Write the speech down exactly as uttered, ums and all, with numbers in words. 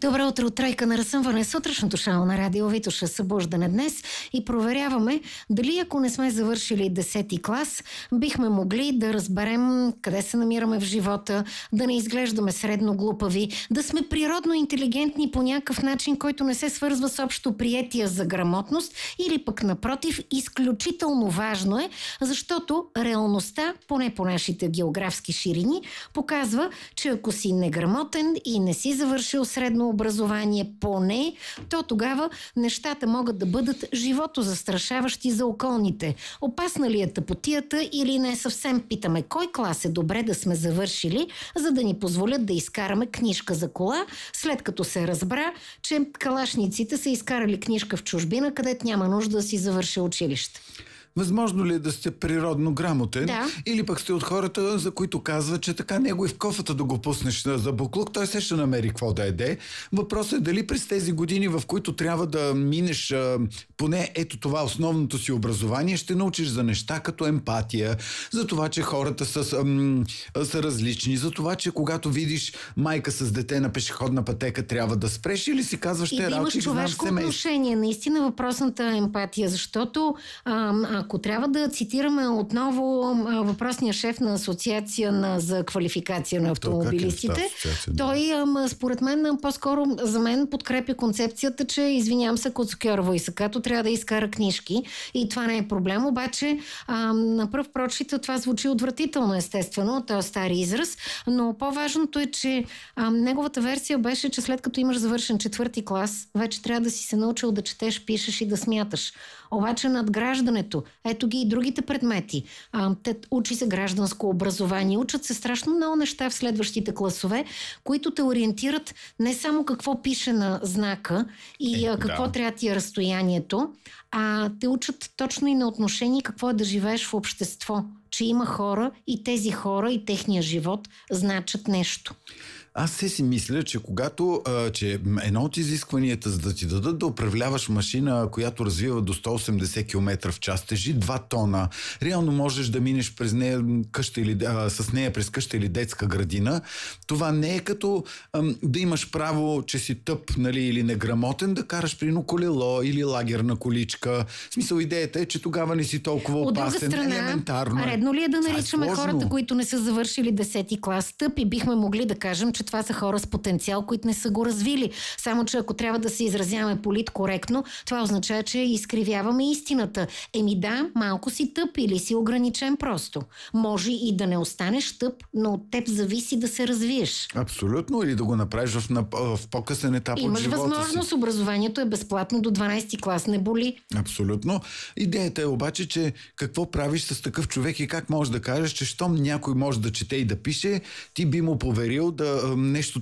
Добро утро от Тройка на разсъмване, сутрешното шоу на Радио Витоша, събуждане днес и проверяваме дали ако не сме завършили десети клас, бихме могли да разберем къде се намираме в живота, да не изглеждаме средно глупави, да сме природно интелигентни по някакъв начин, който не се свързва с общо приятия за грамотност, или пък напротив, изключително важно е, защото реалността, поне по нашите географски ширини, показва, че ако си неграмотен и не си завършил средно образование поне, то тогава нещата могат да бъдат живото застрашаващи за околните. Опасна ли е тъпотията или не, съвсем питаме кой клас е добре да сме завършили, за да ни позволят да изкараме книжка за кола, след като се разбра, че калашниците са изкарали книжка в чужбина, където няма нужда да си завърши училище. Възможно ли е да сте природно грамотен? Да. Или пък сте от хората, за които казват, че така него и в кофата да го пуснеш за буклук, той се ще намери какво да еде. Въпросът е дали през тези години, в които трябва да минеш а, поне ето това основното си образование, ще научиш за неща като емпатия, за това, че хората са, ам, са различни, за това, че когато видиш майка с дете на пешеходна пътека, трябва да спреш, или си казваш, и те да работи, имаш човешко отношение. Наистина въпросната емпатия, защото ам, ако трябва да цитираме отново въпросния шеф на асоциация на, за квалификация на автомобилистите, той според мен по-скоро за мен подкрепя концепцията, че извинявам се, Коцокьор Войсакато трябва да изкара книжки и това не е проблем, обаче на пръв прочит това звучи отвратително, естествено, този стари израз, но по-важното е, че а, неговата версия беше, че след като имаш завършен четвърти клас, вече трябва да си се научил да четеш, пишеш и да смяташ. Обаче надграждането, ето ги и другите предмети. А, те учи се гражданско образование, учат се страшно много неща в следващите класове, които те ориентират не само какво пише на знака и е, какво да. трябва ти е разстоянието, а те учат точно и на отношение какво е да живееш в общество, че има хора и тези хора и техния живот значат нещо. Аз се си мисля, че когато а, че едно от изискванията, за да ти дадат да управляваш машина, която развива до сто и осемдесет километра в час, тежи два тона, реално можеш да минеш през нея къща или, а, с нея през къща или детска градина, това не е като а, да имаш право, че си тъп, нали, или неграмотен, да караш прино колело или лагерна количка. В смисъл, идеята е, че тогава не си толкова опасен. От друга страна, елементарно. редно ли е да наричаме е хората, които не са завършили десети клас, тъпи? Бихме могли да кажем, че това са хора с потенциал, които не са го развили. Само че ако трябва да се изразяваме политкоректно, това означава, че изкривяваме истината. Еми да, малко си тъп или си ограничен просто. Може и да не останеш тъп, но от теб зависи да се развиеш. Абсолютно, или да го направиш в, в по-късен етап Имаш от живота си. Имаш възможност, образованието е безплатно до дванайсети клас, не боли. Абсолютно. Идеята е обаче, че какво правиш с такъв човек и как можеш да кажеш, че щом някой може да чете и да пише, ти би му поверил да нещо